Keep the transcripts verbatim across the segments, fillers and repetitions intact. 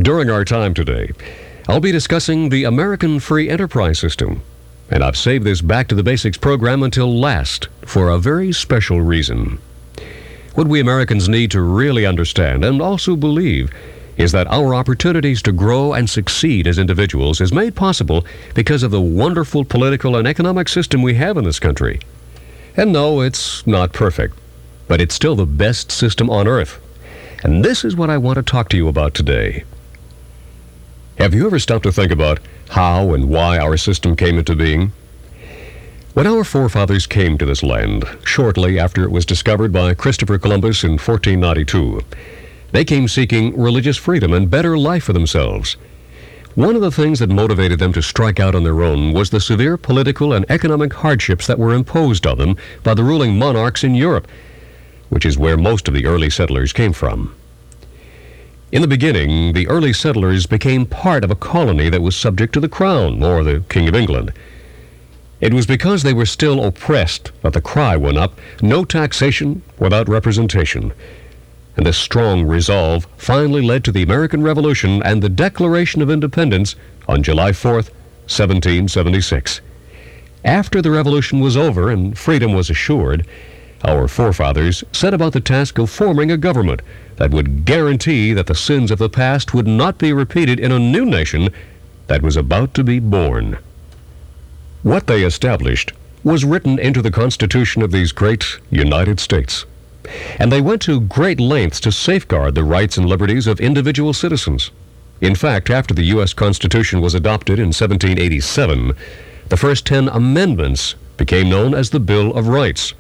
During our time today, I'll be discussing the American Free Enterprise System, and I've saved this Back to the Basics program until last for a very special reason. What we Americans need to really understand and also believe is that our opportunities to grow and succeed as individuals is made possible because of the wonderful political and economic system we have in this country. And no, it's not perfect, but it's still the best system on earth. And this is what I want to talk to you about today. Have you ever stopped to think about how and why our system came into being? When our forefathers came to this land, shortly after it was discovered by Christopher Columbus in fourteen ninety-two, they came seeking religious freedom and better life for themselves. One of the things that motivated them to strike out on their own was the severe political and economic hardships that were imposed on them by the ruling monarchs in Europe, which is where most of the early settlers came from. In the beginning, the early settlers became part of a colony that was subject to the Crown, or the King of England. It was because they were still oppressed that the cry went up, no taxation without representation. And this strong resolve finally led to the American Revolution and the Declaration of Independence on July fourth, seventeen seventy-six. After the revolution was over and freedom was assured, our forefathers set about the task of forming a government that would guarantee that the sins of the past would not be repeated in a new nation that was about to be born. What they established was written into the Constitution of these great United States, and they went to great lengths to safeguard the rights and liberties of individual citizens. In fact, after the U S Constitution was adopted in seventeen eighty-seven, the first ten amendments became known as the Bill of Rights.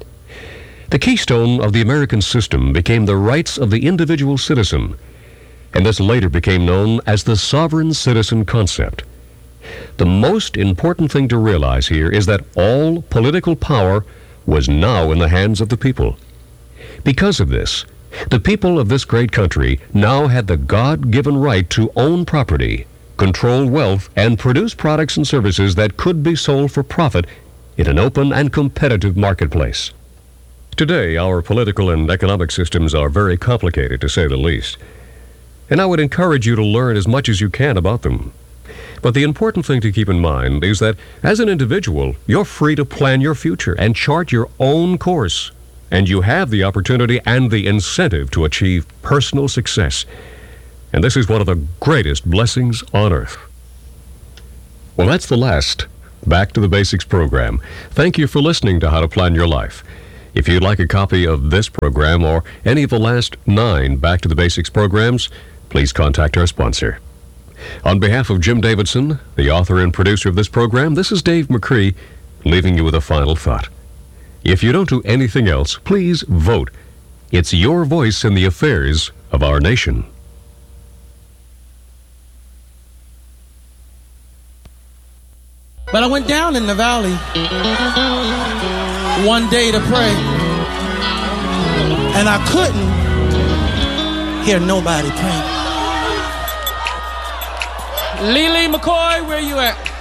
The keystone of the American system became the rights of the individual citizen, and this later became known as the sovereign citizen concept. The most important thing to realize here is that all political power was now in the hands of the people. Because of this, the people of this great country now had the God-given right to own property, control wealth, and produce products and services that could be sold for profit in an open and competitive marketplace. Today, our political and economic systems are very complicated, to say the least, and I would encourage you to learn as much as you can about them. But the important thing to keep in mind is that as an individual, you're free to plan your future and chart your own course, and you have the opportunity and the incentive to achieve personal success. And this is one of the greatest blessings on earth. Well, that's the last Back to the Basics program. Thank you for listening to How to Plan Your Life. If you'd like a copy of this program or any of the last nine Back to the Basics programs, please contact our sponsor. On behalf of Jim Davidson, the author and producer of this program, this is Dave McCree, leaving you with a final thought. If you don't do anything else, please vote. It's your voice in the affairs of our nation. But I went down in the valley one day to pray, and I couldn't hear nobody praying. Lily McCoy, where you at?